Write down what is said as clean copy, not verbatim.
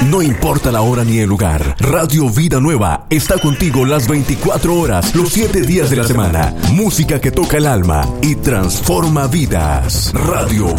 No importa la hora ni el lugar, Radio Vida Nueva está contigo las 24 horas, los 7 días de la semana. Música que toca el alma y transforma vidas. Radio